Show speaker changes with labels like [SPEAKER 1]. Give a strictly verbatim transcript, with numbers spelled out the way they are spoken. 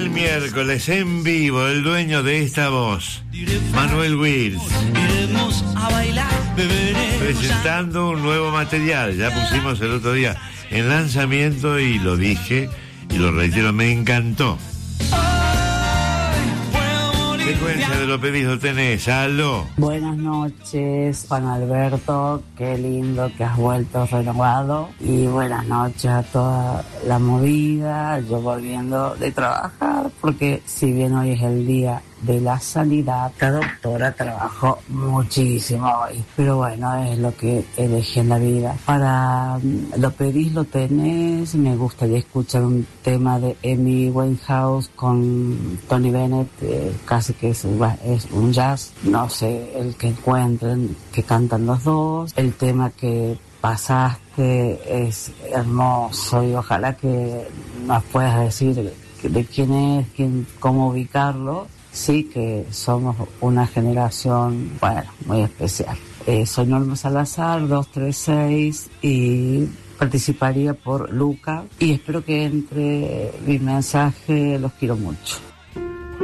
[SPEAKER 1] el miércoles en vivo, el dueño de esta voz, Manuel Wills, presentando un nuevo material. Ya pusimos el otro día en lanzamiento y lo dije y lo reitero, me encantó. Secuencia de Lo Pedís Lo Tenés. Aló.
[SPEAKER 2] Buenas noches, Juan Alberto. Qué lindo que has vuelto renovado. Y buenas noches a toda la movida. Yo volviendo de trabajar, porque si bien hoy es el día de la sanidad, la doctora trabajó muchísimo hoy. Pero bueno, es lo que elegí en la vida. Para Lo Pedís Lo Tenés, me gustaría escuchar un tema de Amy Winehouse con Tony Bennett, eh, casi que es, es un jazz, no sé, el que encuentren, que cantan los dos. El tema que pasaste es hermoso y ojalá que nos puedas decir de quién es, quién, cómo ubicarlo. Sí, que somos una generación, bueno, muy especial. Eh, soy Norma Salazar, dos tres seis, y participaría por Luca. Y espero que entre mi mensaje, los quiero mucho.